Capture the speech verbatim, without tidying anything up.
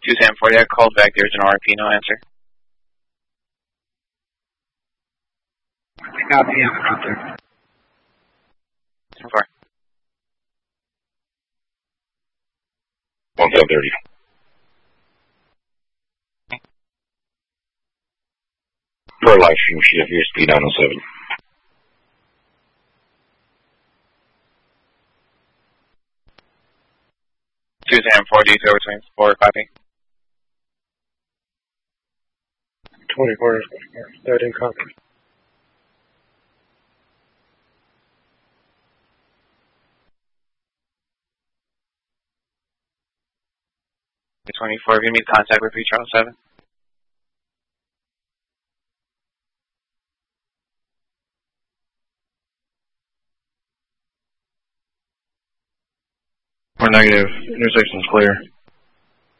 two Sam forty, I called back, there's an R P, no answer. Copy, I'm out there. Sam four. one seven thirty. Per live stream, sheet of your speed nine oh seven. two Sam forty, over twenty-four, copy. twenty-four, that didn't copy. twenty-four, give me contact with three Charles seven. We're negative. Intersection's clear.